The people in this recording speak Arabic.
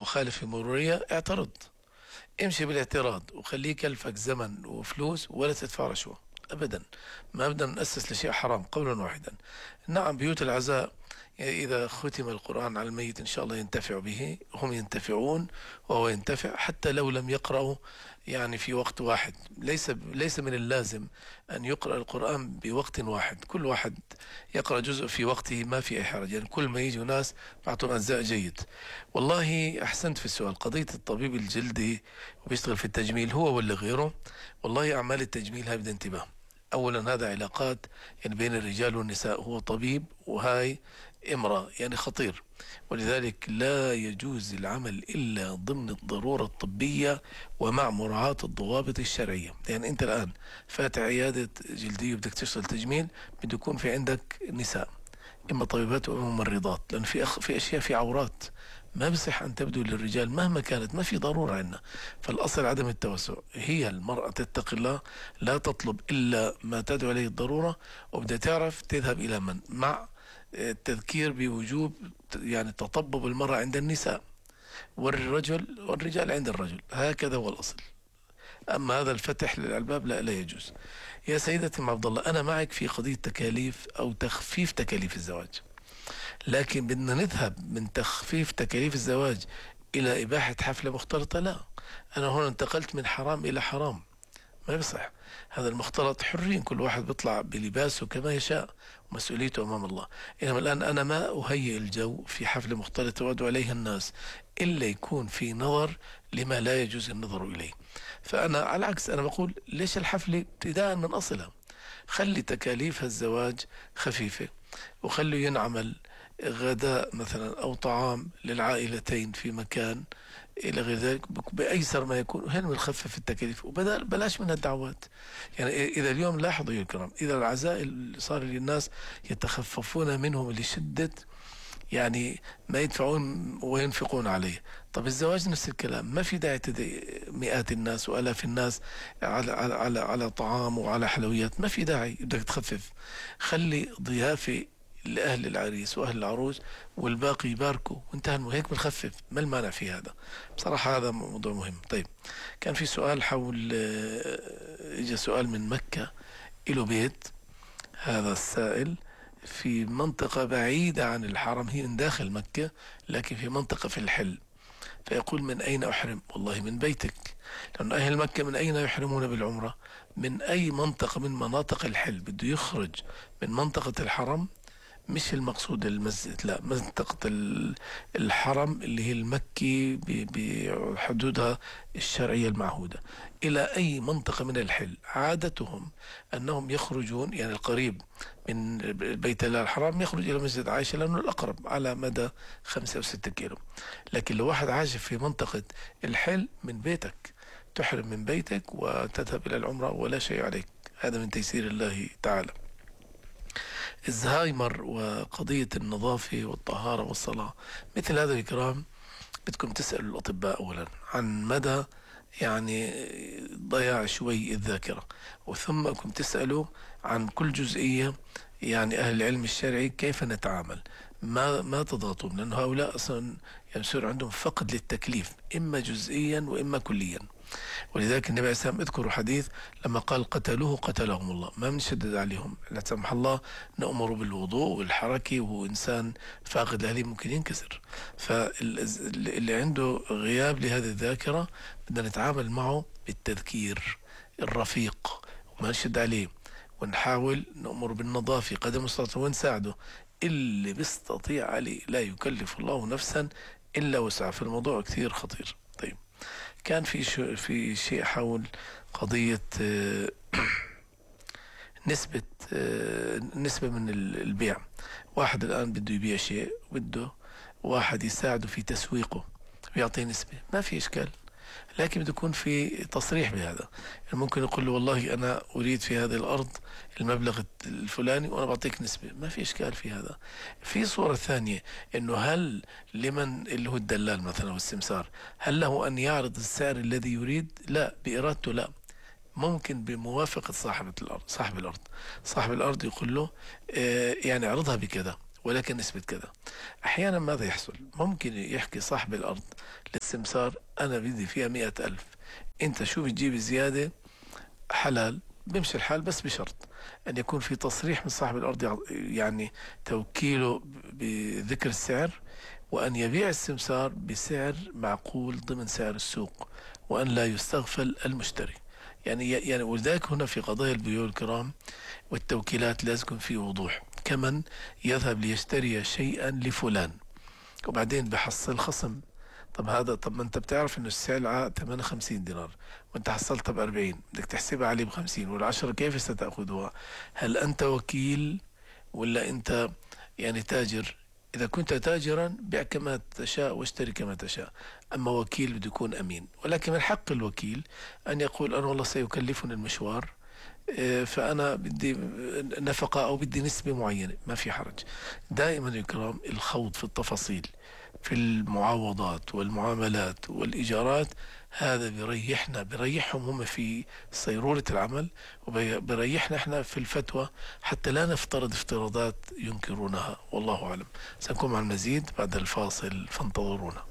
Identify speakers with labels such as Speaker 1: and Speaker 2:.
Speaker 1: مخالف في مرورية اعترض، امشي بالاعتراض وخليه يكلفك زمن وفلوس ولا تدفع رشوة أبدا. ما بدنا نأسس لشيء حرام قولا واحدا. نعم، بيوت العزاء إذا ختم القرآن على الميت إن شاء الله ينتفع به، هم ينتفعون وهو ينتفع حتى لو لم يقرأوا يعني في وقت واحد. ليس من اللازم أن يقرأ القرآن بوقت واحد، كل واحد يقرأ جزء في وقته، ما في أي حرج. يعني كل ما يجي ناس بعطون أجزاء جيد. والله أحسنت في السؤال. قضية الطبيب الجلدي وبيشتغل في التجميل هو ولا غيره، والله أعمال التجميل هاي بدها انتباه. أولا هذا علاقات يعني بين الرجال والنساء، هو طبيب وهاي امرأة، يعني خطير. ولذلك لا يجوز العمل إلا ضمن الضرورة الطبية ومع مراعاة الضوابط الشرعية. يعني أنت الآن فاتح عيادة جلدية بدك تشتغل تجميل، بده يكون في عندك نساء، إما طبيبات وإما ممرضات، لأن في أشياء، في عورات ما بصح أن تبدو للرجال مهما كانت، ما في ضرورة عندنا. فالأصل عدم التوسع. هي المرأة تتقي الله، لا تطلب إلا ما تدعو عليه الضرورة، وبدها تعرف تذهب إلى من، مع التذكير بوجوب يعني تطبب المرأة عند النساء، والرجال عند الرجل، هكذا هو الأصل. أما هذا الفتح للألباب لا يجوز. يا سيدتي عبد الله، أنا معك في قضية تكاليف أو تخفيف تكاليف الزواج، لكن بدنا نذهب من تخفيف تكاليف الزواج إلى إباحة حفلة مختلطة؟ لا. أنا هنا انتقلت من حرام إلى حرام، ما يصح. هذا المختلط حرين، كل واحد بيطلع بلباسه كما يشاء ومسؤوليته أمام الله. إنما الآن أنا ما أهيئ الجو في حفلة مختلطة وأدعو عليها الناس إلا يكون في نظر لما لا يجوز النظر إليه. فأنا على العكس، أنا بقول ليش الحفلة ابتداء من أصلها؟ خلي تكاليف الزواج خفيفة، وخلوا ينعمل غداء مثلا أو طعام للعائلتين في مكان إلى غير ذلك بأيسر ما يكون. هنا بنخفف التكاليف وبلاش من الدعوات. يعني إذا اليوم لاحظوا يا الكرام، إذا العزاء اللي صار للناس يتخففون منهم لشدة يعني ما يدفعون وينفقون عليه. طب الزواج نفس الكلام، ما في داعي مئات الناس وآلاف الناس على طعام وعلى حلويات، ما في داعي. بدك تخفف، خلي ضيافة لأهل العريس وأهل العروس والباقي يباركوا وانتهى. هيك بنخفف، ما المانع في هذا؟ بصراحة هذا موضوع مهم. طيب، كان في سؤال حول اجى سؤال من مكة، له بيت هذا السائل في منطقة بعيدة عن الحرم، هي من داخل مكة لكن في منطقة في الحل، فيقول من أين أحرم؟ والله من بيتك، لأن أهل مكة من أين يحرمون بالعمرة؟ من أي منطقة من مناطق الحل. بده يخرج من منطقة الحرم، مش المقصود المسجد، لا، منطقة الحرم اللي هي المكي بحدودها الشرعية المعهودة، إلى أي منطقة من الحل. عادتهم أنهم يخرجون يعني القريب من بيت الله الحرام يخرج إلى مسجد عائشة لأنه الأقرب على مدى 5 أو 6 كيلو. لكن لو واحد عايش في منطقة الحل، من بيتك تحرم من بيتك وتذهب إلى العمرة ولا شيء عليك. هذا من تيسير الله تعالى. الزهايمر وقضية النظافة والطهارة والصلاة، مثل هذا الكلام بدكم تسألوا الأطباء أولا عن مدى يعني ضياع شوي الذاكرة، وثم بدكم تسألوا عن كل جزئية. يعني أهل العلم الشرعي كيف نتعامل، ما تضغطون، لأن هؤلاء أصلا يصير عندهم فقد للتكليف، إما جزئيا وإما كليا. ولذلك النبي عليه الصلاة والسلام اذكروا حديث لما قال قتلوه قتلهم الله، ما بنشدد عليهم، لا سمح الله نأمر بالوضوء والحركة، وهو إنسان فاقد أهلي ممكن ينكسر. فاللي عنده غياب لهذه الذاكرة بدنا نتعامل معه بالتذكير الرفيق وما نشد عليه، ونحاول نأمر بالنظافة قدر المستطاع ونساعده. اللي بيستطيع عليه، لا يكلف الله نفسا إلا وسعها. في الموضوع كثير خطير. طيب، كان في شيء حول قضية نسبة من البيع. واحد الآن بده يبيع شيء وبده واحد يساعده في تسويقه ويعطيه نسبة، ما في إشكال، لكن بده يكون في تصريح بهذا. يعني ممكن يقول له والله أنا أريد في هذه الأرض المبلغ الفلاني وأنا بعطيك نسبة، ما في إشكال في هذا. في صورة ثانية، إنه هل لمن اللي هو الدلال مثلا والسمسار، هل له أن يعرض السعر الذي يريد؟ لا، بإرادته لا، ممكن بموافقة صاحب الأرض. صاحب الأرض يقول له يعني اعرضها بكذا، ولكن نسبة كذا. أحيانا ماذا يحصل؟ ممكن يحكي صاحب الأرض للسمسار أنا بدي فيها 100,000، أنت شو بتجيب زيادة؟ حلال، بيمشي الحال، بس بشرط أن يكون في تصريح من صاحب الأرض، يعني توكيله بذكر السعر، وأن يبيع السمسار بسعر معقول ضمن سعر السوق، وأن لا يستغفل المشتري. يعني ولذلك هنا في قضايا البيوع الكرام والتوكيلات لازم يكون في وضوح. كمن يذهب ليشتري شيئا لفلان وبعدين بحصل خصم. طب ما انت بتعرف انه السلعة ثمنها 50 دينار وانت حصلتها ب40، بدك تحسبها عليه ب50 والعشرة كيف ستأخذها؟ هل انت وكيل ولا انت يعني تاجر؟ إذا كنت تاجرا بيع كما تشاء واشتري كما تشاء، أما وكيل بده يكون أمين. ولكن من حق الوكيل أن يقول أنا والله سيكلفني المشوار، فأنا بدي نفقة أو بدي نسبة معينة، ما في حرج. دائما يا كرام الخوض في التفاصيل في المعاوضات والمعاملات والإيجارات هذا بريحهم هم في صيرورة العمل، وبريحنا احنا في الفتوى حتى لا نفترض افتراضات ينكرونها. والله أعلم. سنكون مع المزيد بعد الفاصل، فانتظرونا.